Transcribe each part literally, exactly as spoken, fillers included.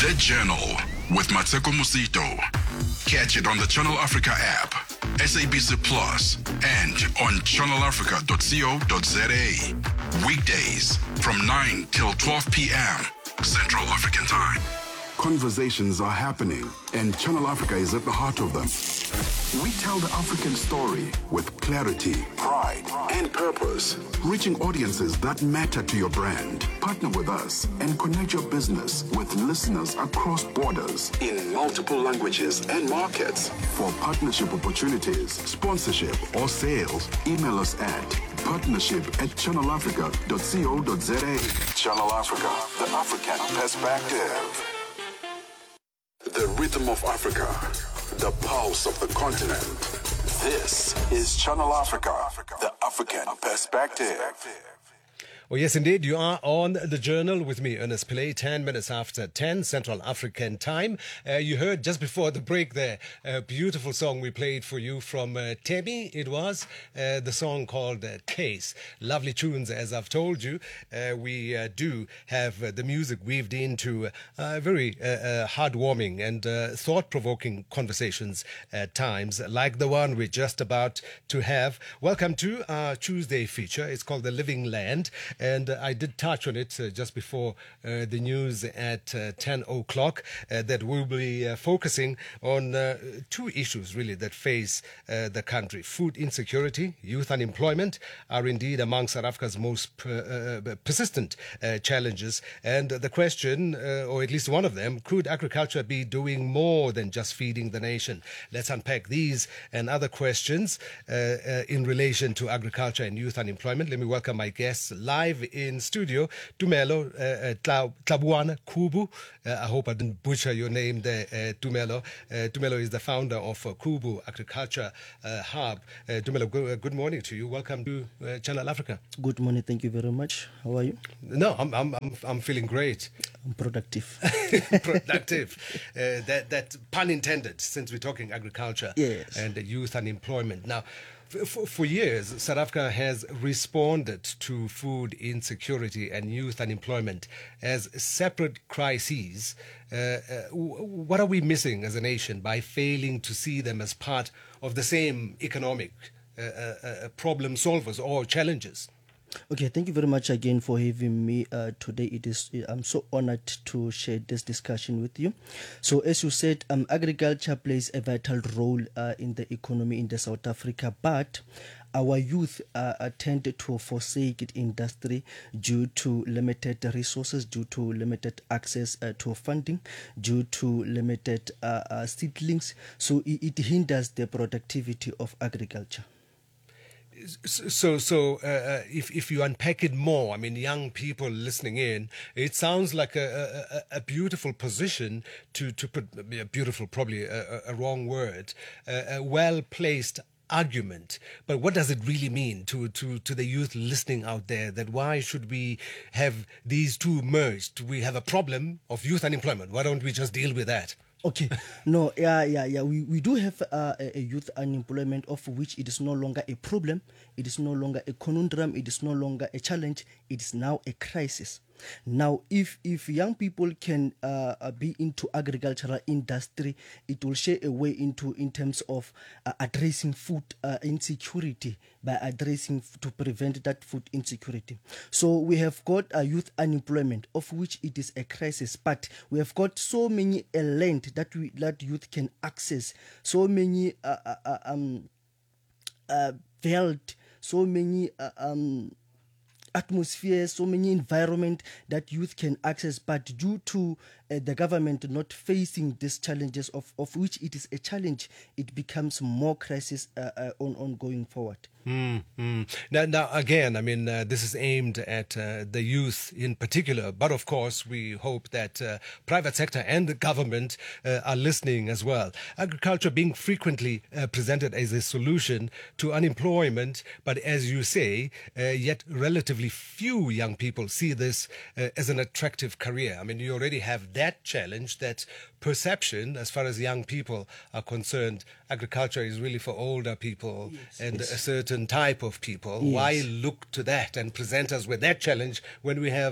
The Journal with Mateko Musito. Catch it on the Channel Africa app, S A B C Plus, and on channel africa dot co dot za. Weekdays from nine till twelve p.m. Central African Time. Conversations are happening, and Channel Africa is at the heart of them. We tell the African story with clarity, pride, and purpose, reaching audiences that matter to your brand. Partner with us and connect your business with listeners across borders in multiple languages and markets. For partnership opportunities, sponsorship, or sales, email us at partnership at channel africa dot co dot za. Channel Africa, the African perspective. The rhythm of Africa, the pulse of the continent. This is Channel Africa, the African perspective. Oh, yes, indeed. You are on The Journal with me, Ernest Pillay, ten minutes after ten, Central African Time. Uh, you heard just before the break there, a beautiful song we played for you from uh, Temi, it was, uh, the song called uh, Case. Lovely tunes, as I've told you. Uh, we uh, do have uh, the music weaved into uh, very uh, uh, heartwarming and uh, thought-provoking conversations at times, like the one we're just about to have. Welcome to our Tuesday feature. It's called The Living Land. And uh, I did touch on it uh, just before uh, the news at uh, ten o'clock, uh, that we'll be uh, focusing on uh, two issues, really, that face uh, the country. Food insecurity, youth unemployment are indeed among South Africa's most per, uh, persistent uh, challenges. And the question, uh, or at least one of them, could agriculture be doing more than just feeding the nation? Let's unpack these and other questions uh, uh, in relation to agriculture and youth unemployment. Let me welcome my guests live in studio. Tumelo uh, Tlabuana Kubu. Uh, I hope I didn't butcher your name there, uh, Tumelo. Uh, Tumelo is the founder of uh, Kubu Agriculture uh, Hub. Uh, Tumelo, go, uh, good morning to you. Welcome to uh, Channel Africa. Good morning. Thank you very much. How are you? No, I'm I'm I'm, I'm feeling great. I'm productive. Productive. Uh, that that pun intended. Since we're talking agriculture yes. and uh, youth unemployment now. For, for years, South Africa has responded to food insecurity and youth unemployment as separate crises. Uh, uh, what are we missing as a nation by failing to see them as part of the same economic uh, uh, problem solvers or challenges? Okay, thank you very much again for having me uh, today. It is I'm so honored to share this discussion with you. So, as you said, um, agriculture plays a vital role uh, in the economy in the South Africa, but our youth uh, tend to forsake the industry due to limited resources, due to limited access uh, to funding, due to limited uh, uh, seedlings. So, it, it hinders the productivity of agriculture. So, so uh, if if you unpack it more, I mean, young people listening in, it sounds like a a, a beautiful position to to put a beautiful, probably a, a wrong word, a, a well placed argument. But what does it really mean to to to the youth listening out there? That why should we have these two merged? We have a problem of youth unemployment. Why don't we just deal with that? Okay, no, yeah, yeah, yeah. We, we do have uh, a, a youth unemployment of which it is no longer a problem, it is no longer a conundrum, it is no longer a challenge, it is now a crisis. Now, if if young people can uh, be into agricultural industry, it will share a way into in terms of uh, addressing food uh, insecurity by addressing f- to prevent that food insecurity. So we have got a youth unemployment of which it is a crisis, but we have got so many uh, land that we that youth can access, so many uh, uh, um uh, veld, so many uh, um. atmosphere, so many environment that youth can access, but due to uh, the government not facing these challenges, of, of which it is a challenge, it becomes more crisis uh, uh, on, on going forward. Mm-hmm. Now, now, again, I mean, uh, this is aimed at uh, the youth in particular, but of course, we hope that uh, private sector and the government uh, are listening as well. Agriculture being frequently uh, presented as a solution to unemployment, but as you say, uh, yet relatively few young people see this uh, as an attractive career. I mean, you already have that challenge, that perception as far as young people are concerned. Agriculture is really for older people yes, and yes. a certain type of people. Yes. Why look to that and present us with that challenge when we have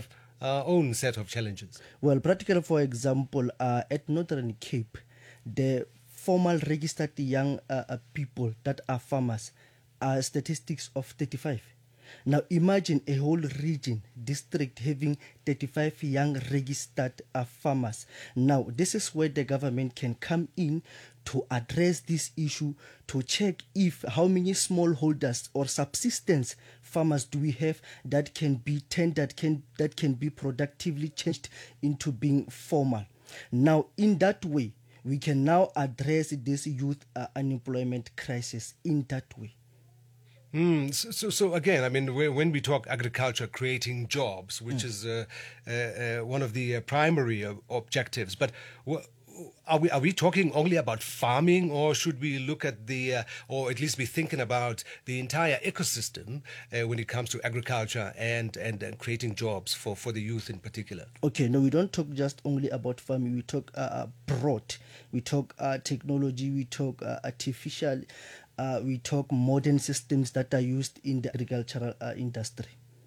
our own set of challenges? Well, practically, for example, uh, at Northern Cape, the formal registered young uh, uh, people that are farmers are statistics of thirty-five. Now, imagine a whole region, district having thirty-five young registered uh, farmers. Now, this is where the government can come in to address this issue, to check if how many smallholders or subsistence farmers do we have that can be turned, that can that can be productively changed into being formal. Now, in that way, we can now address this youth uh, unemployment crisis in that way. Mm, so, so, so again, I mean, when we talk agriculture, creating jobs, which mm. is uh, uh, uh, one of the uh, primary uh, objectives, but w- are we are we talking only about farming, or should we look at the, uh, or at least be thinking about the entire ecosystem uh, when it comes to agriculture and, and, and creating jobs for, for the youth in particular? Okay, no, we don't talk just only about farming. We talk uh, broad. We talk uh, technology. We talk uh, artificial. Uh, we talk modern systems that are used in the agricultural uh, industry.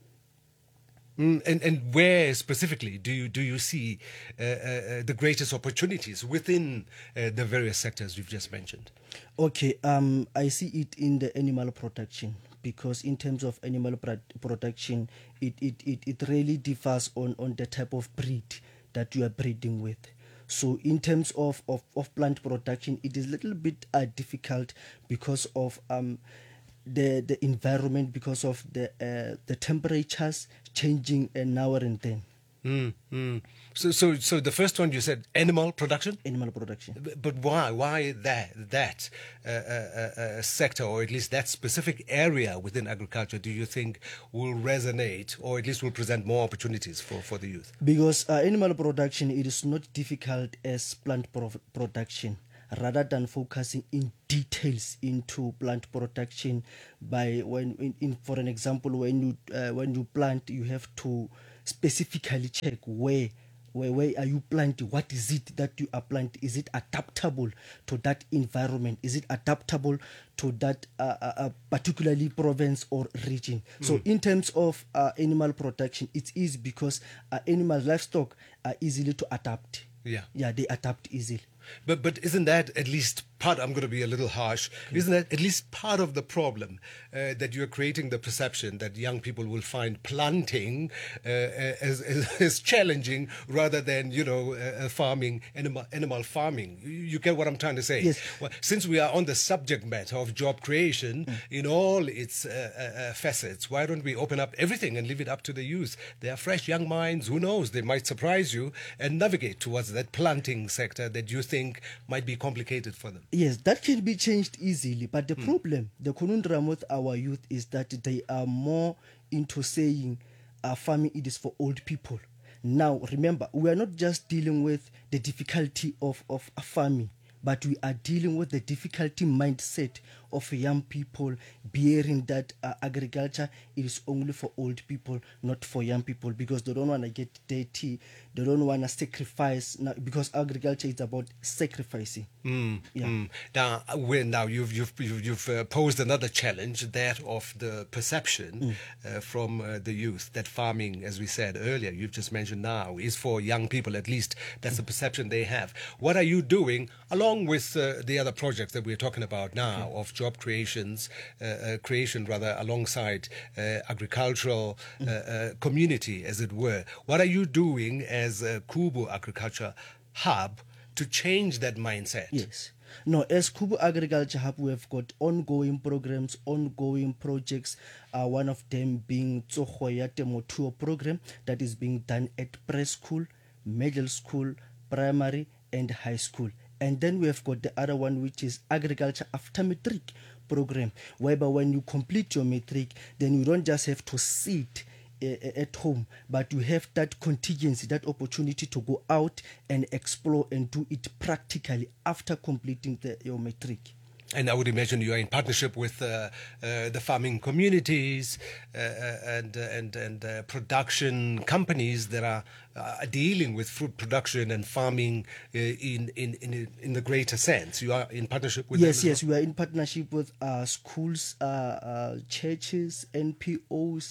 Mm, and, and where specifically do you do you see uh, uh, the greatest opportunities within uh, the various sectors you've just mentioned? Okay, um, I see it in the animal production, because in terms of animal pro- production, it, it, it, it really differs on, on the type of breed that you are breeding with. So in terms of, of, of plant production, it is a little bit uh, difficult because of um, the the environment, because of the uh, the temperatures changing uh, now and then. Mm, mm. So, so, so the first one you said animal production. Animal production. But, but why? Why that that uh, uh, uh, sector, or at least that specific area within agriculture, do you think will resonate, or at least will present more opportunities for, for the youth? Because uh, animal production, it is not difficult as plant pro- production. Rather than focusing in details into plant production, by when, in, in for an example, when you uh, when you plant, you have to specifically check where, where where are you planting? What is it that you are planting? Is it adaptable to that environment? Is it adaptable to that uh, uh, particularly province or region? Mm. So in terms of uh, animal production, it's easy because uh, animal livestock are easily to adapt. Yeah, yeah, they adapt easily. But but isn't that at least part, I'm going to be a little harsh, okay. Isn't that at least part of the problem, uh, that you're creating the perception that young people will find planting uh, as, as, as challenging rather than, you know, uh, farming, animal, animal farming? You, you get what I'm trying to say? Yes. Well, since we are on the subject matter of job creation mm. in all its uh, uh, facets, why don't we open up everything and leave it up to the youth? They are fresh young minds, who knows, they might surprise you and navigate towards that planting sector that you think might be complicated for them. Yes, that can be changed easily. But the Mm. problem, the conundrum with our youth is that they are more into saying uh, farming, it is for old people. Now, remember, we are not just dealing with the difficulty of, of farming, but we are dealing with the difficulty mindset of young people bearing that uh, agriculture is only for old people, not for young people, because they don't want to get dirty, they don't want to sacrifice, now, because agriculture is about sacrificing. Mm, yeah. mm. Now, when now you've you've you've, you've uh, posed another challenge, that of the perception mm. uh, from uh, the youth that farming, as we said earlier, you've just mentioned now, is for young people. At least that's mm. the perception they have. What are you doing along with uh, the other projects that we're talking about now okay. of job creations, uh, uh, creation rather, alongside uh, agricultural uh, uh, community, as it were? What are you doing as a Kubu Agriculture Hub to change that mindset? Yes. No, as Kubu Agriculture Hub, we have got ongoing programs, ongoing projects. Uh, one of them being Tsohoya Temotuo program that is being done at preschool, middle school, primary, and high school. And then we have got the other one, which is Agriculture After Matric program, whereby when you complete your matric, then you don't just have to sit at home, but you have that contingency, that opportunity to go out and explore and do it practically after completing the, your matric. And I would imagine you are in partnership with uh, uh, the farming communities uh, and uh, and and uh, production companies that are uh, dealing with food production and farming uh, in, in in in the greater sense. You are in partnership with yes, them yes, well? we are in partnership with uh, schools, uh, uh, churches, N P Os,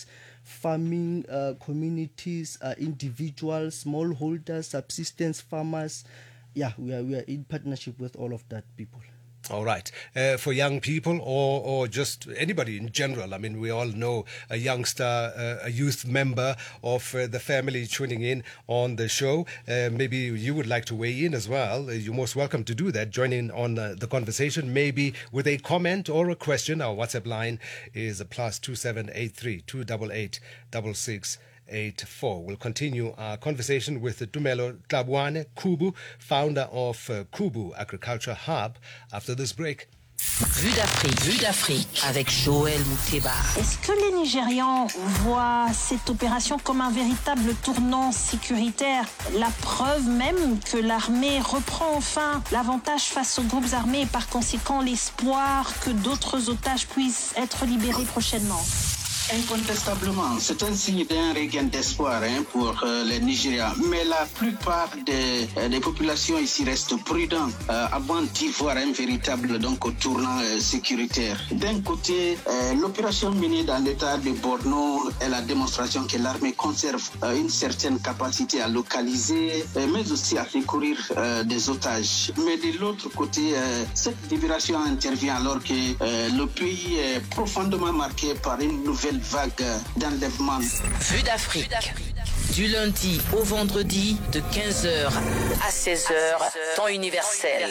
farming uh, communities, uh, individuals, smallholders, subsistence farmers. Yeah, we are we are in partnership with all of that people. All right. Uh, for young people or, or just anybody in general, I mean, we all know a youngster, uh, a youth member of uh, the family tuning in on the show. Uh, maybe you would like to weigh in as well. Uh, you're most welcome to do that. Join in on uh, the conversation, maybe with a comment or a question. Our WhatsApp line is plus two seven eight three two eight eight six six eight four. We'll continue our conversation with Tumelo Tlabwane Kubu, founder of uh, Kubu Agriculture Hub, after this break. Vue d'Afrique, Vue d'Afrique avec Joël Mouteba. Est-ce que les Nigérians voient cette opération comme un véritable tournant sécuritaire? La preuve même que l'armée reprend enfin l'avantage face aux groupes armés et par conséquent l'espoir que d'autres otages puissent être libérés prochainement. Incontestablement, c'est un signe d'un regain d'espoir hein, pour euh, les Nigérians. Mais la plupart des, euh, des populations ici restent prudentes euh, avant d'y voir un véritable donc, tournant euh, sécuritaire. D'un côté, euh, l'opération menée dans l'état de Borno est la démonstration que l'armée conserve euh, une certaine capacité à localiser, euh, mais aussi à secourir euh, des otages. Mais de l'autre côté, euh, cette libération intervient alors que euh, le pays est profondément marqué par une nouvelle vague d'enlèvement. Vue d'Afrique. Du lundi au vendredi de quinze heures à seize heures, temps universel.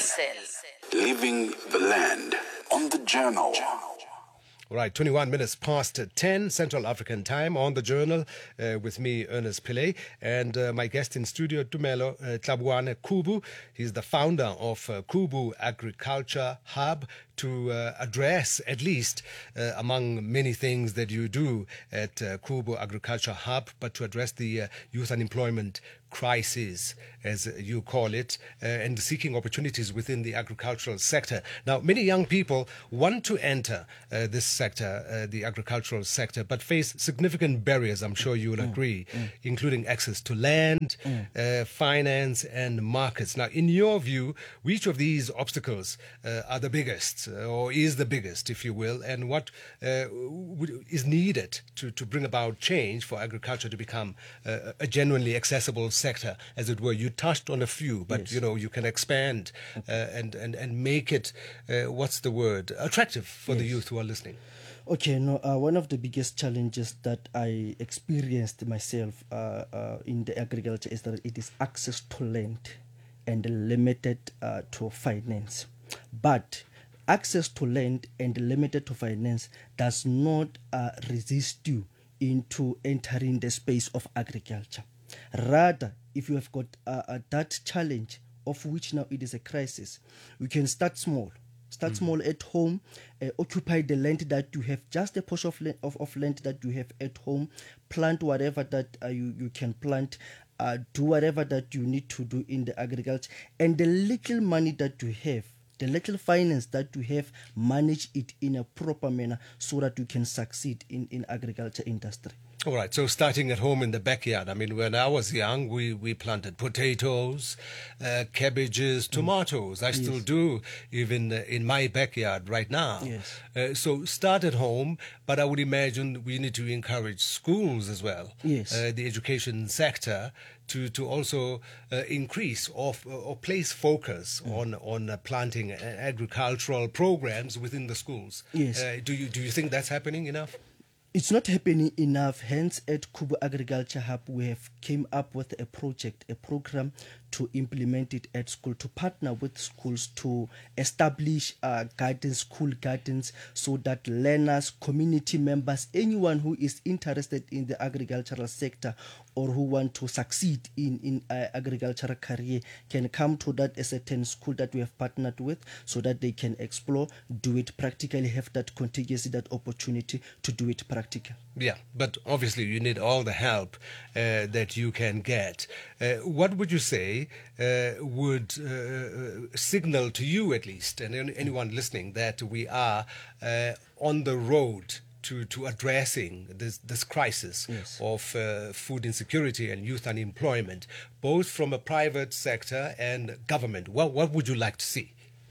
Living the land on the journal. All right, twenty-one minutes past ten Central African time on the Journal uh, with me, Ernest Pillay, and uh, my guest in studio, Tumelo uh, Tlabwane Kubu. He's the founder of uh, Kubu Agriculture Hub, to uh, address, at least uh, among many things that you do at uh, Kubu Agriculture Hub, but to address the uh, youth unemployment crisis, as you call it, uh, and seeking opportunities within the agricultural sector. Now, many young people want to enter uh, this sector, uh, the agricultural sector, but face significant barriers, I'm sure you will agree, mm, mm. including access to land, mm. uh, finance, and markets. Now, in your view, which of these obstacles uh, are the biggest, uh, or is the biggest, if you will, and what uh, w- is needed to, to bring about change for agriculture to become uh, a genuinely accessible sector, as it were? You touched on a few, but, yes. you know, you can expand uh, and, and, and make it, uh, what's the word, attractive for yes. the youth who are listening. Okay, no, uh, one of the biggest challenges that I experienced myself uh, uh, in the agriculture is that it is access to land and limited uh, to finance. But access to land and limited to finance does not uh, resist you into entering the space of agriculture. Rather, if you have got uh, uh, that challenge, of which now it is a crisis, you can start small. Start mm-hmm. small at home, uh, occupy the land that you have, just a portion of, land, of, of land that you have at home, plant whatever that uh, you, you can plant, uh, do whatever that you need to do in the agriculture, and the little money that you have, the little finance that you have, manage it in a proper manner so that you can succeed in, in agriculture industry. All right, so starting at home in the backyard. I mean, when I was young, we, we planted potatoes, uh, cabbages, tomatoes. Mm. I still yes. do, even uh, in my backyard right now. Yes. Uh, so start at home, but I would imagine we need to encourage schools as well. Yes. Uh, the education sector to, to also uh, increase or, or place focus mm. on, on uh, planting agricultural programs within the schools. Yes. Uh, do you, do you think that's happening enough? It's not happening enough. Hence, at Kubu Agriculture Hub, we have came up with a project, a program to implement it at school, to partner with schools to establish uh, gardens, school gardens, so that learners, community members, anyone who is interested in the agricultural sector or who want to succeed in, in uh, agricultural career can come to that a certain school that we have partnered with, so that they can explore, do it practically, have that contingency, that opportunity to do it practical. Yeah, but obviously you need all the help uh, that you can get. Uh, what would you say uh, would uh, signal to you, at least, and anyone listening, that we are uh, on the road to, to addressing this, this crisis yes. of uh, food insecurity and youth unemployment, both from a private sector and government? What, what would you like to see?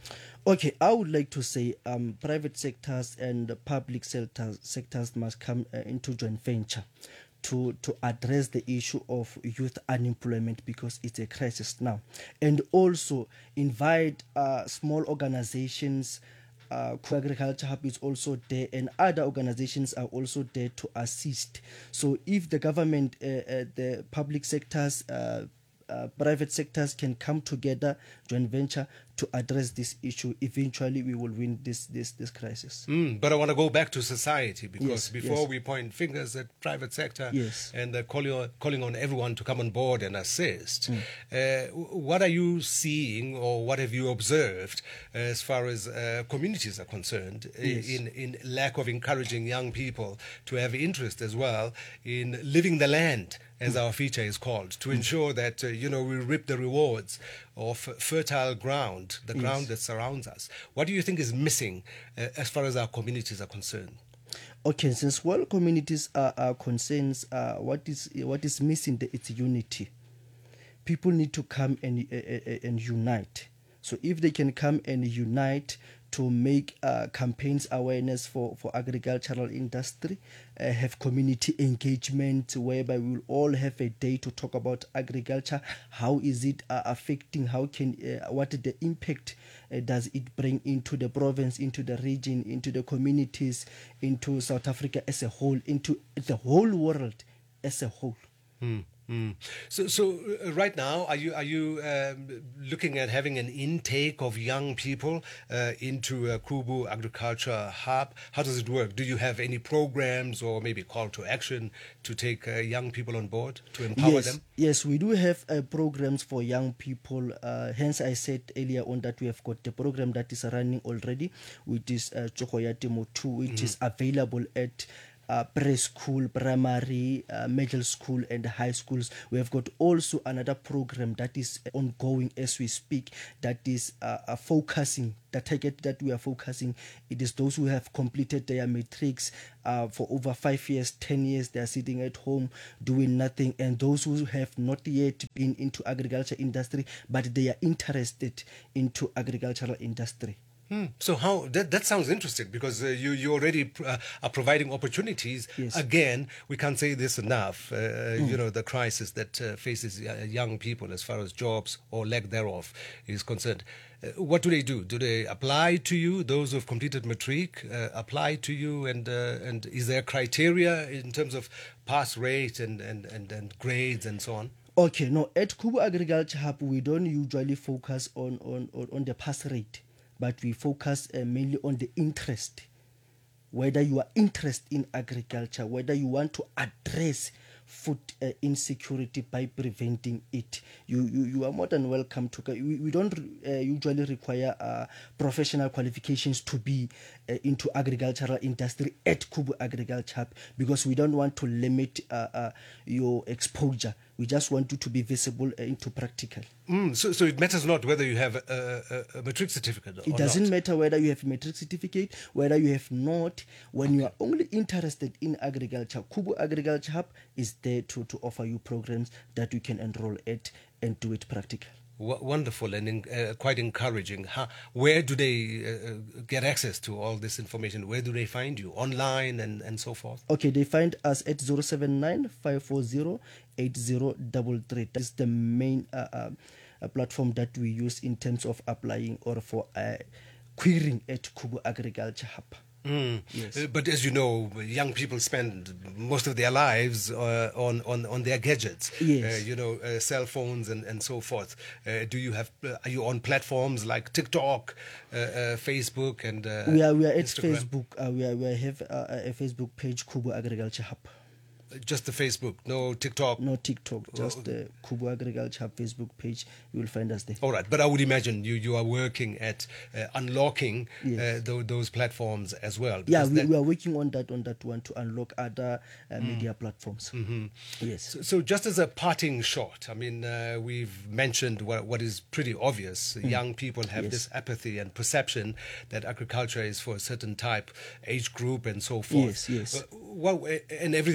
Okay, I would like to say um, private sectors and public sectors, sectors must come uh, into joint venture to, to address the issue of youth unemployment because it's a crisis now. And also invite uh, small organizations. Uh, Agriculture Hub is also there, and other organizations are also there to assist. So if the government, uh, uh, the public sectors, uh, uh, private sectors can come together, joint venture, to address this issue, eventually we will win this this this crisis. Mm, but I want to go back to society because Yes, before yes. we point fingers at private sector Yes. and uh, calling on, calling on everyone to come on board and assist, Mm. uh, w- what are you seeing or what have you observed as far as uh, communities are concerned i- Yes. in, in lack of encouraging young people to have interest as well in living the land, as our feature is called, to ensure that, uh, you know, we reap the rewards of fertile ground, the Yes. ground that surrounds us. What do you think is missing uh, as far as our communities are concerned? Okay, since all communities are, are concerns, uh, what is what is missing? The, it's unity. People need to come and uh, uh, and unite. So if they can come and unite to make uh, campaigns awareness for, for agricultural industry, uh, have community engagement whereby we will all have a day to talk about agriculture. How is it uh, affecting? How can uh, what is the impact uh, does it bring into the province, into the region, into the communities, into South Africa as a whole, into the whole world as a whole? Mm, mm. So, so uh, right now, are you are you um, looking at having an intake of young people uh, into uh, Kubu Agriculture Hub? How does it work? Do you have any programs or maybe call to action to take uh, young people on board to empower yes, them? Yes, we do have uh, programs for young people. Uh, hence, I said earlier on that we have got the program that is running already, which is uh, Chokoya Demo two, which mm-hmm. is available at Uh, preschool, primary, uh, middle school, and high schools. We have got also another program that is ongoing as we speak, that is uh, uh, focusing, the target that we are focusing, it is those who have completed their matrics uh, for over five years, ten years, they are sitting at home doing nothing, and those who have not yet been into agriculture industry, but they are interested into agricultural industry. Hmm. So how that that sounds interesting because uh, you you already pr- uh, are providing opportunities. Yes. Again, we can't say this enough. Uh, Mm. You know, the crisis that uh, faces uh, young people as far as jobs or lack thereof is concerned. Uh, what do they do? Do they apply to you? Those who've completed matric uh, apply to you, and uh, and is there criteria in terms of pass rate and and, and, and grades and so on? Okay, no, at Kubu Agriculture Hub, we don't usually focus on on, on, on the pass rate, but we focus uh, mainly on the interest. Whether you are interested in agriculture, whether you want to address food uh, insecurity by preventing it, you, you you are more than welcome to. We, we don't uh, usually require uh, professional qualifications to be uh, into agricultural industry at Kubu Agriculture Hub, because we don't want to limit uh, uh, your exposure. We just want you to be visible uh, into practical. Mm, so, so it matters not whether you have a, a, a matric certificate or It doesn't not. matter whether you have a matric certificate, whether you have not. When you are only interested in agriculture, Kubu Agriculture Hub is there to, to offer you programs that you can enroll at and do it practical. W- wonderful and in, uh, quite encouraging. How, where do they uh, get access to all this information? Where do they find you? Online and, and so forth? Okay, they find us at zero seven nine, five four zero, eight zero three three. That's the main uh, uh, uh, platform that we use in terms of applying or for uh, querying at Kubu Agriculture Hub. Mm. Yes. Uh, but as you know, young people spend most of their lives uh, on, on, on their gadgets. Yes. Uh, you know, uh, cell phones and, and so forth. Uh, do you have? Uh, are you on platforms like TikTok, uh, uh, Facebook, and uh, We are we are at Instagram? Facebook. Uh, we are we have uh, a Facebook page, Kubu Agriculture Hub. Just the Facebook, no TikTok. No TikTok, just the Kubu Agriculture Hub Facebook page. You will find us there. All right, but I would imagine you, you are working at uh, unlocking Yes. uh, th- those platforms as well. Yeah, because we, that- we are working on that on that one to unlock other uh, media platforms. Mhm. Yes. So, so just as a parting shot, I mean, uh, we've mentioned what, what is pretty obvious. Young people have Yes. this apathy and perception that agriculture is for a certain type, age group, and so forth. Yes, yes. Uh, well, and everything else that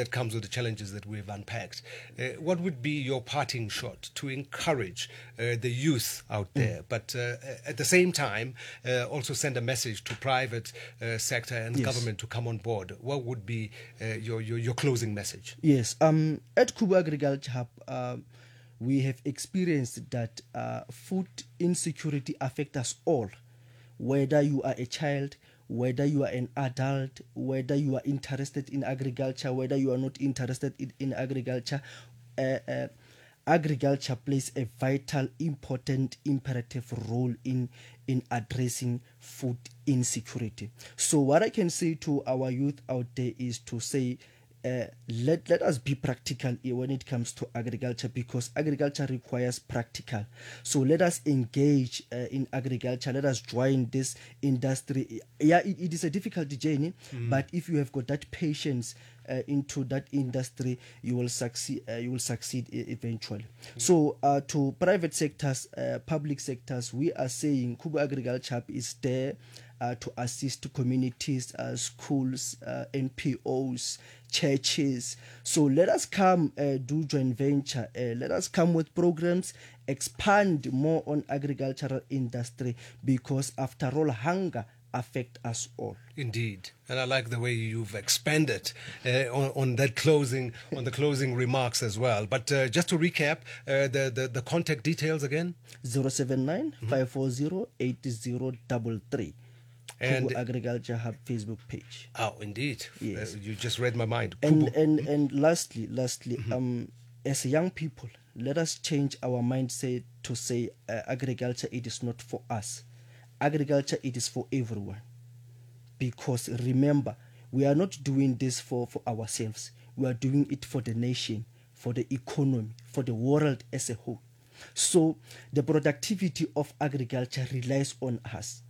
that comes with the challenges that we've unpacked. Uh, what would be your parting shot to encourage uh, the youth out there, mm. but uh, at the same time uh, also send a message to private uh, sector and yes. government to come on board? What would be uh, your, your your closing message? Yes, um, at Kubu Agriculture Hub, uh, we have experienced that uh, food insecurity affects us all, whether you are a child, whether you are an adult, whether you are interested in agriculture, whether you are not interested in, in agriculture. Uh, uh, agriculture plays a vital, important, imperative role in, in addressing food insecurity. So what I can say to our youth out there is to say, Uh, let let us be practical when it comes to agriculture, because agriculture requires practical. So let us engage uh, in agriculture. Let us join this industry. Yeah, it, it is a difficult journey, mm. but if you have got that patience uh, into that industry, you will succeed. Uh, you will succeed eventually. Mm. So uh, to private sectors, uh, public sectors, we are saying Kubu Agriculture Hub is there Uh, to assist communities, uh, schools, uh, N P Os, churches. So let us come uh, do joint venture. Uh, let us come with programs, expand more on agricultural industry, because after all, hunger affect us all. Indeed, and I like the way you've expanded uh, on, on that closing, on the closing remarks as well. But uh, just to recap, uh, the, the the contact details again: zero seven nine five four zero eight zero three three. And Kubu Agriculture Hub Facebook page. Oh, indeed. Yes. Uh, you just read my mind. And and and lastly, lastly, mm-hmm. um, as young people, let us change our mindset to say uh, agriculture, it is not for us. Agriculture, it is for everyone. Because remember, we are not doing this for, for ourselves. We are doing it for the nation, for the economy, for the world as a whole. So the productivity of agriculture relies on us.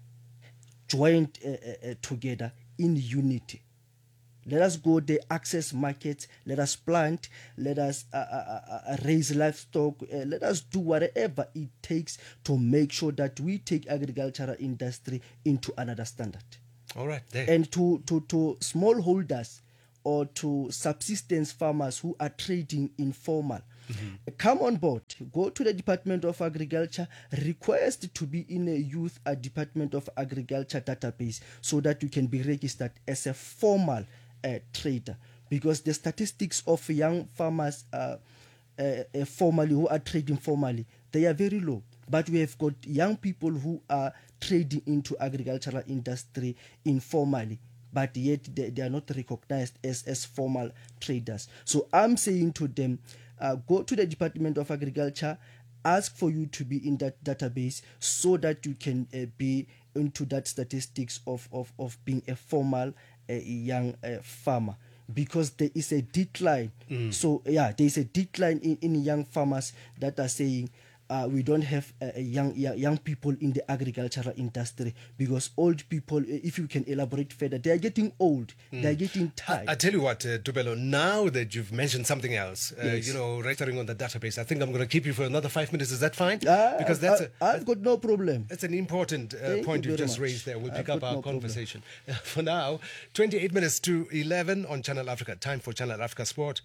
Joined uh, uh, together in unity. Let us go there, access markets, let us plant, let us uh, uh, uh, raise livestock, uh, let us do whatever it takes to make sure that we take agricultural industry into another standard. All right. There. And to, to, to smallholders or to subsistence farmers who are trading informal, mm-hmm. come on board, go to the Department of Agriculture, request to be in a youth a Department of Agriculture database so that you can be registered as a formal uh, trader, because the statistics of young farmers uh, uh, uh, formally who are trading formally, they are very low. But we have got young people who are trading into agricultural industry informally, but yet they, they are not recognized as, as formal traders. So I'm saying to them, uh, go to the Department of Agriculture, ask for you to be in that database so that you can uh, be into that statistics of, of, of being a formal uh, young uh, farmer. Because there is a decline. Mm. So, yeah, there is a decline in, in young farmers that are saying, Uh, we don't have uh, young, young young people in the agricultural industry, because old people, if you can elaborate further, they are getting old, mm. they are getting tired. I, I tell you what, uh, Tubelo, now that you've mentioned something else, uh, yes. you know, registering on the database, I think I'm going to keep you for another five minutes. Is that fine? Uh, because that's I, a, I've got no problem. That's an important uh, point you, you just much. raised there. We'll pick I've up our no conversation. For now, twenty-eight minutes to eleven on Channel Africa. Time for Channel Africa Sport.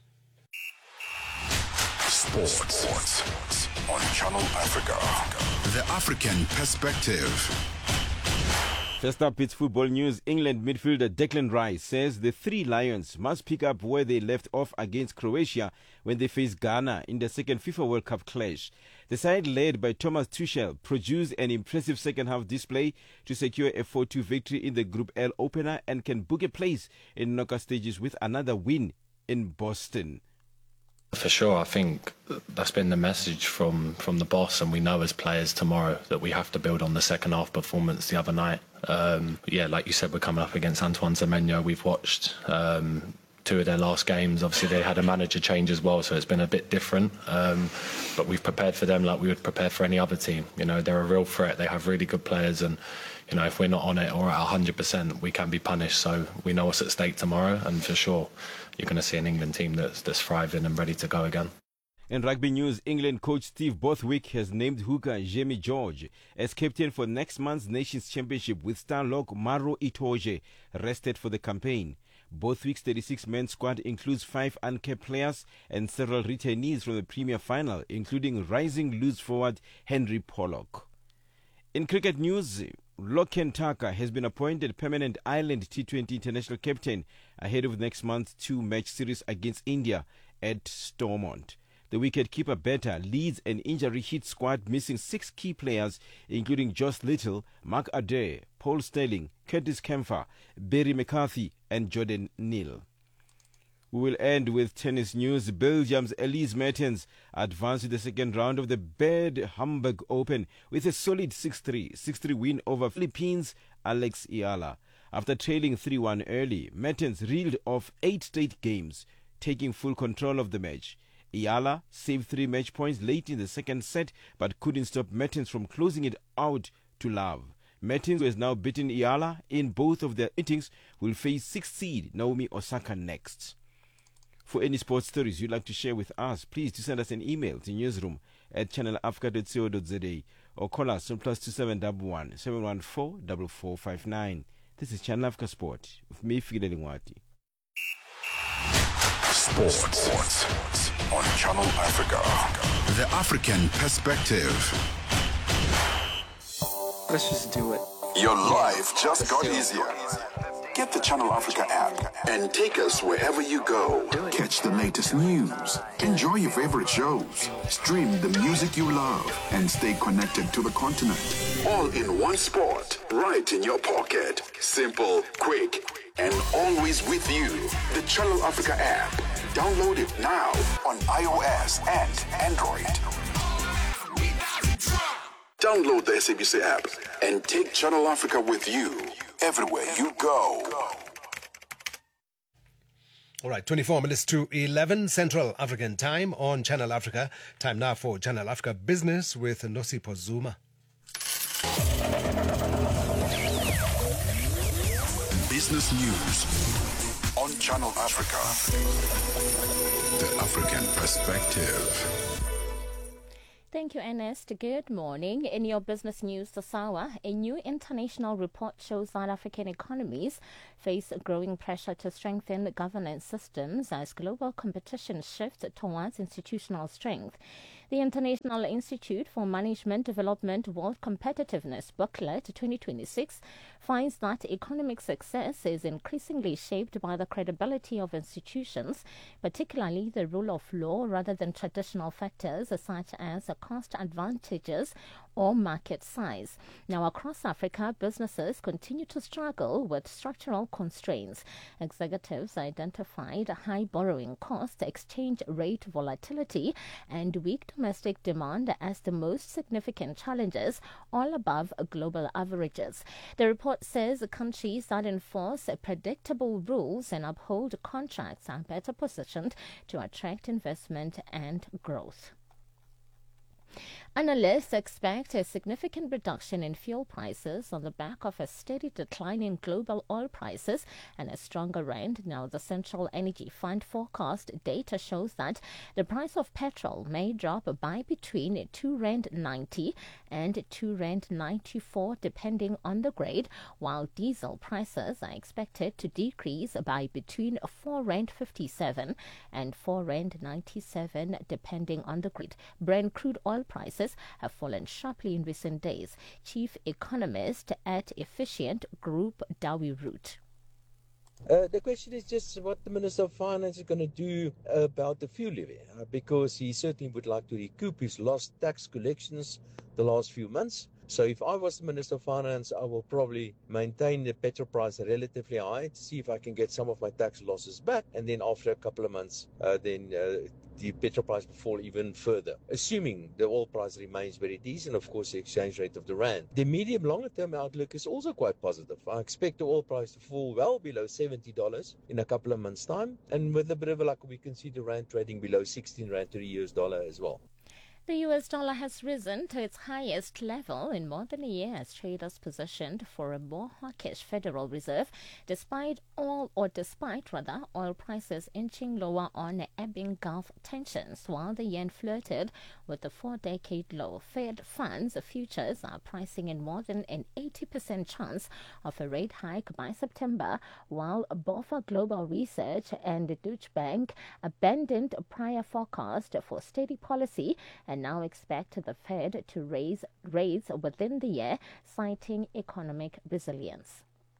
Sports. Sports. On Channel Africa. The African perspective. First up, it's football news. England midfielder Declan Rice says the Three Lions must pick up where they left off against Croatia when they face Ghana in the second FIFA World Cup clash. The side led by Thomas Tuchel produced an impressive second-half display to secure a four two victory in the Group L opener and can book a place in knockout stages with another win in Boston. For sure, I think that's been the message from, from the boss, and we know as players tomorrow that we have to build on the second half performance the other night. Um, yeah, like you said, we're coming up against Antoine Semenyo. We've watched um, two of their last games. Obviously, they had a manager change as well, so it's been a bit different. Um, but we've prepared for them like we would prepare for any other team. You know, they're a real threat. They have really good players, and you know, if we're not on it or at one hundred percent, we can be punished. So we know what's at stake tomorrow, and for sure, you're going to see an England team that's, that's thriving and ready to go again. In rugby news, England coach Steve Borthwick has named hooker Jamie George as captain for next month's Nations Championship, with star lock Maro Itoje rested for the campaign. Both weeks' thirty-six men squad includes five uncapped players and several returnees from the Premier Final, including rising loose forward Henry Pollock. In cricket news, Loken Taka has been appointed permanent Ireland T twenty international captain ahead of next month's two-match series against India at Stormont. The wicket-keeper batter leads an injury-hit squad missing six key players, including Josh Little, Mark Adair, Paul Sterling, Curtis Kempfer, Barry McCarthy and Jordan Neal. We will end with tennis news. Belgium's Elise Mertens advanced to the second round of the Bad Hamburg Open with a solid six three, six three win over Philippines' Alex Ayala. After trailing three one early, Mertens reeled off eight straight games, taking full control of the match. Ayala saved three match points late in the second set, but couldn't stop Mertens from closing it out to love. Mertens, who has now beaten Ayala in both of their meetings, will face sixth seed Naomi Osaka next. For any sports stories you'd like to share with us, please do send us an email to newsroom at channel africa dot co dot za or call us on plus two seven one one, seven one four, four four five nine. This is Channel Africa Sport with me, Fidel Ngwati. Sports. Sports on Channel Africa. The African perspective. Let's just do it. Your life just got easier. Get the Channel Africa app and take us wherever you go. Catch the latest news, enjoy your favorite shows, stream the music you love, and stay connected to the continent. All in one spot, right in your pocket. Simple, quick, and always with you. The Channel Africa app. Download it now on iOS and Android. Download the S A B C app and take Channel Africa with you everywhere you go. All right, twenty-four minutes to eleven Central African Time on Channel Africa. Time now for Channel Africa Business with Nosipho Zuma. Business news on Channel Africa. The African perspective. Thank you, Ernest. Good morning. In your business news this hour, a new international report shows that African economies face growing pressure to strengthen governance systems as global competition shifts towards institutional strength. The International Institute for Management Development World Competitiveness Booklet twenty twenty-six finds that economic success is increasingly shaped by the credibility of institutions, particularly the rule of law, rather than traditional factors such as cost advantages or market size. Now, across Africa, businesses continue to struggle with structural constraints. Executives identified high borrowing costs, exchange rate volatility, and weak domestic demand as the most significant challenges, all above global averages. The report says countries that enforce predictable rules and uphold contracts are better positioned to attract investment and growth. Analysts expect a significant reduction in fuel prices on the back of a steady decline in global oil prices and a stronger rand. Now, the Central Energy Fund forecast data shows that the price of petrol may drop by between two rand ninety and two rand ninety-four depending on the grade, while diesel prices are expected to decrease by between four rand fifty-seven and four rand ninety-seven depending on the grade. Brent crude oil prices have fallen sharply in recent days. Chief economist at Efficient Group, Dawi Root. Uh, the question is just what the Minister of Finance is going to do about the fuel levy, uh, because he certainly would like to recoup his lost tax collections the last few months. So if I was the Minister of Finance, I will probably maintain the petrol price relatively high to see if I can get some of my tax losses back. And then after a couple of months, uh, then uh, the petrol price will fall even further, assuming the oil price remains where it is and, of course, the exchange rate of the rand. The medium longer term outlook is also quite positive. I expect the oil price to fall well below seventy dollars in a couple of months' time. And with a bit of luck, we can see the rand trading below sixteen rand to the U S dollar as well. The U S dollar has risen to its highest level in more than a year as traders positioned for a more hawkish Federal Reserve, despite all, or despite rather, oil prices inching lower on ebbing Gulf tensions, while the yen flirted with the four-decade low. Fed funds futures are pricing in more than an eighty percent chance of a rate hike by September, while BofA Global Research and Deutsche Bank abandoned prior forecast for steady policy and now expect the Fed to raise rates within the year, citing economic resilience.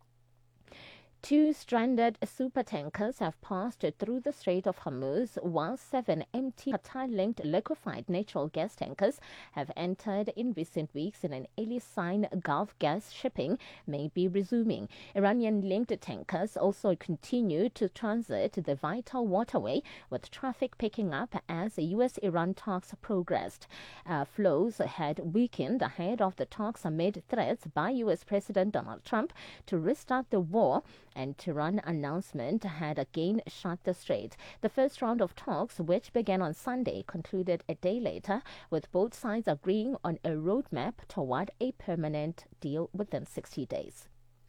Two stranded supertankers have passed through the Strait of Hormuz, while seven empty Qatar-linked liquefied natural gas tankers have entered in recent weeks in an early sign Gulf gas shipping may be resuming. Iranian-linked tankers also continue to transit the vital waterway, with traffic picking up as U S-Iran talks progressed. Uh, flows had weakened ahead of the talks amid threats by U S President Donald Trump to restart the war, and Tehran announcement had again shut the strait. The first round of talks, which began on Sunday, concluded a day later, with both sides agreeing on a roadmap toward a permanent deal within sixty days.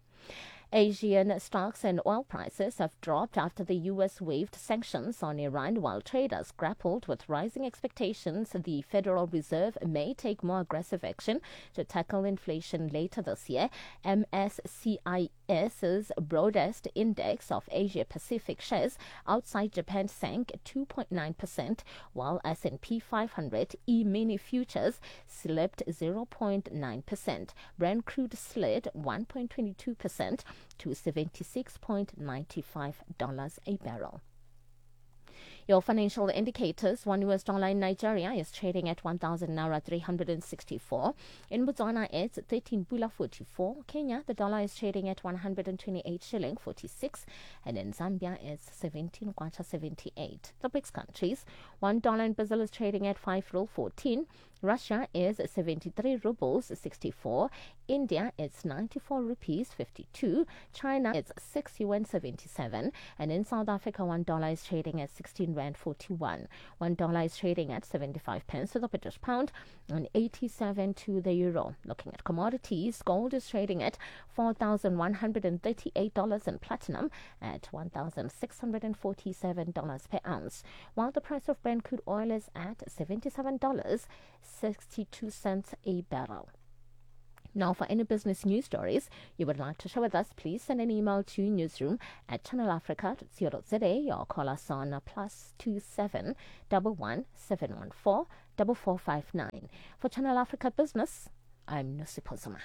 Asian stocks and oil prices have dropped after the U S waived sanctions on Iran, while traders grappled with rising expectations the Federal Reserve may take more aggressive action to tackle inflation later this year. M S C I S's broadest index of Asia-Pacific shares outside Japan sank two point nine percent, while S and P five hundred E-mini futures slipped zero point nine percent. Brent crude slid one point two two percent to seventy-six point nine five dollars a barrel. Your financial indicators: one U S dollar in Nigeria is trading at one thousand naira three hundred sixty-four. In Botswana, it's thirteen pula forty-four. Kenya, the dollar is trading at one hundred twenty-eight shilling forty-six, and in Zambia, it's seventeen kwacha seventy-eight. The BRICS countries: one dollar in Brazil is trading at five rupee fourteen. Russia is seventy-three rubles sixty-four. India is ninety-four rupees fifty-two. China is six yuan seventy-seven. And in South Africa, one dollar is trading at sixteen rand forty-one. One dollar is trading at seventy-five pence to the British pound and eighty-seven to the euro. Looking at commodities, gold is trading at four thousand one hundred thirty-eight dollars and platinum at one thousand six hundred forty-seven dollars per ounce, while the price of Brent crude oil is at seventy-seven dollars and sixty-two cents a barrel. Now, for any business news stories you would like to share with us, please send an email to newsroom at channel africa dot co dot za or call us on plus two seven one one seven one four four four five nine. For Channel Africa Business, I'm Nosipho Zuma.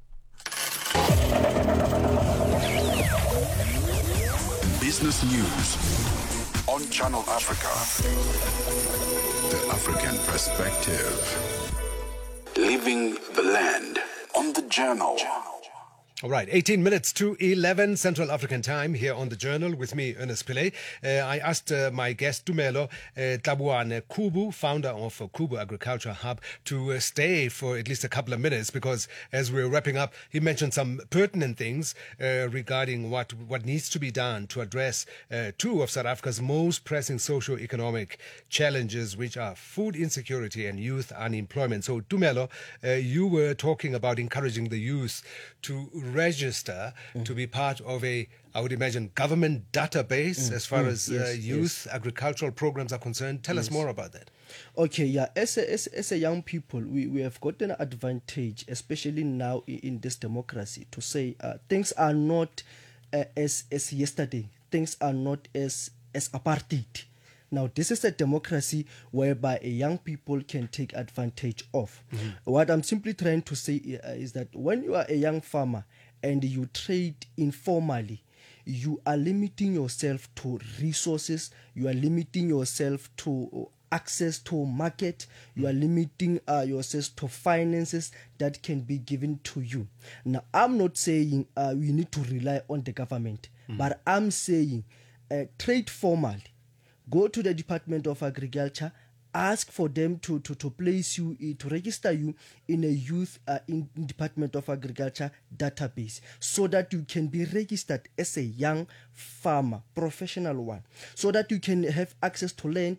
Business news on Channel Africa. The African perspective. Living the land on the Journal. All right, eighteen minutes to eleven Central African time here on the Journal with me, Ernest Pillay. Uh, I asked uh, my guest, Tumelo uh, Tabuane Kubu, founder of uh, Kubu Agriculture Hub, to uh, stay for at least a couple of minutes, because as we're wrapping up, he mentioned some pertinent things uh, regarding what, what needs to be done to address uh, two of South Africa's most pressing socio-economic challenges, which are food insecurity and youth unemployment. So, Tumelo, uh, you were talking about encouraging the youth to register mm. to be part of a, I would imagine, government database mm. as far mm. as yes, uh, youth yes. agricultural programs are concerned. Tell yes. us more about that. Okay, yeah. As a, as, as a young people, we, we have got an advantage, especially now in, in this democracy, to say uh, things are not uh, as as yesterday. Things are not as as apartheid. Now, this is a democracy whereby a young people can take advantage of. Mm-hmm. What I'm simply trying to say is that when you are a young farmer and you trade informally, you are limiting yourself to resources, you are limiting yourself to access to market, you are limiting uh, yourself to finances that can be given to you. Now, I'm not saying uh, we need to rely on the government, mm-hmm. but I'm saying uh, trade formally. Go to the Department of Agriculture, ask for them to, to, to place you, to register you in a youth uh, in Department of Agriculture database, so that you can be registered as a young farmer, professional one, so that you can have access to land,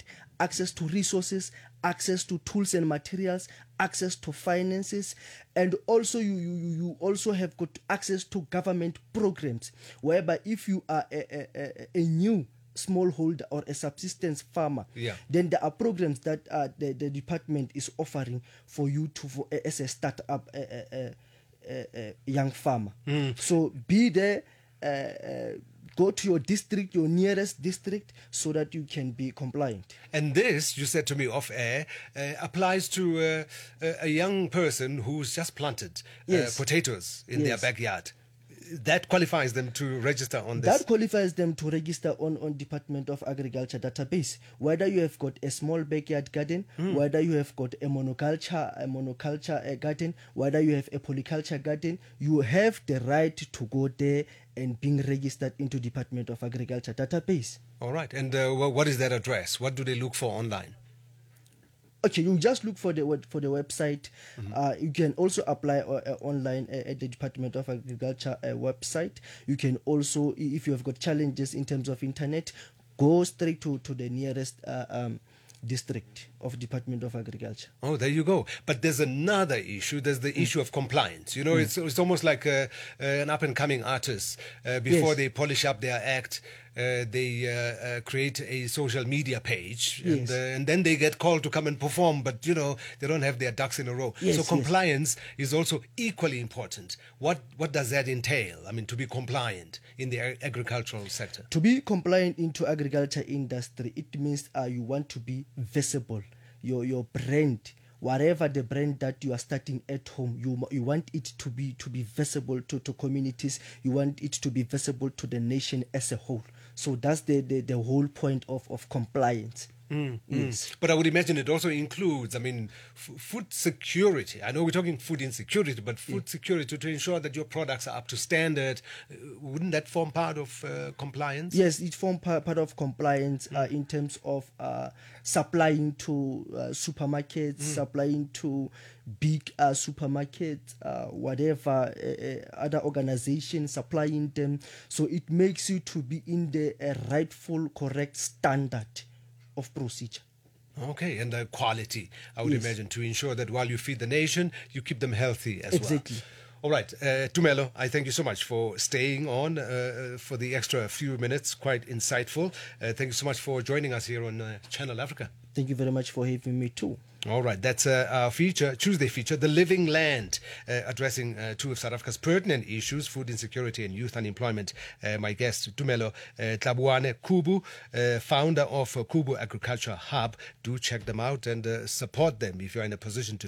access to resources, access to tools and materials, access to finances, and also you you, you also have got access to government programs, whereby if you are a, a, a, a new smallholder or a subsistence farmer, yeah. then there are programs that uh, the, the department is offering for you to for, as a startup uh, uh, uh, uh, young farmer. Mm. So be there, uh, uh, go to your district, your nearest district, so that you can be compliant. And this, you said to me off air, uh, applies to uh, a young person who's just planted uh, Yes. potatoes in Yes. their backyard. That qualifies them to register on this. That qualifies them to register on, on Department of Agriculture database. Whether you have got a small backyard garden, Mm. whether you have got a monoculture, a monoculture uh, garden, whether you have a polyculture garden, you have the right to go there and being registered into Department of Agriculture database. All right. And uh, wh- what is that address? What do they look for online? Okay, you just look for the web- for the website. Mm-hmm. Uh, you can also apply uh, uh, online uh, at the Department of Agriculture uh, website. You can also, i- if you have got challenges in terms of internet, go straight to, to the nearest uh, um, district of Department of Agriculture. Oh, there you go. But there's another issue. There's the issue of compliance. You know, Mm. it's it's almost like a, uh, an up-and-coming artist. Uh, before Yes. they polish up their act, uh, they uh, uh, create a social media page, and, Yes. uh, and then they get called to come and perform. But you know, they don't have their ducks in a row. Yes, so yes. compliance is also equally important. What what does that entail? I mean, to be compliant in the ag- agricultural sector. To be compliant into agriculture industry, it means uh, you want to be visible. Your your brand, whatever the brand that you are starting at home, you you want it to be to be visible to, to communities. You want it to be visible to the nation as a whole. So that's the the, the whole point of, of compliance. Mm, Yes. mm. But I would imagine it also includes, I mean, f- food security. I know we're talking food insecurity, but food security to ensure that your products are up to standard. Uh, wouldn't that form part of uh, compliance? Yes, it forms part, part of compliance uh, in terms of uh, supplying to uh, supermarkets, Mm. supplying to big uh, supermarkets, uh, whatever uh, uh, other organizations, supplying them. So it makes you to be in the uh, rightful, correct standard of procedure. Okay, and uh, quality, I would Yes. imagine, to ensure that while you feed the nation, you keep them healthy as Exactly. well. All right, uh, Tumelo, I thank you so much for staying on uh, for the extra few minutes. Quite insightful. Uh, thank you so much for joining us here on uh, Channel Africa. Thank you very much for having me too. All right, that's uh, our feature, Tuesday feature, The Living Land, uh, addressing uh, two of South Africa's pertinent issues, food insecurity and youth unemployment. Uh, my guest, Tumelo uh, Tlabuane Kubu, uh, founder of uh, Kubu Agriculture Hub. Do check them out and uh, support them if you're in a position to